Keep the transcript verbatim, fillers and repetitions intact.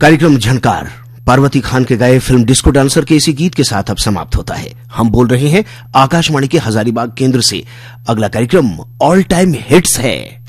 कार्यक्रम झनकार पार्वती खान के गाए फिल्म डिस्को डांसर के इसी गीत के साथ अब समाप्त होता है। हम बोल रहे हैं आकाशवाणी के हजारीबाग केंद्र से। अगला कार्यक्रम ऑल टाइम हिट्स है।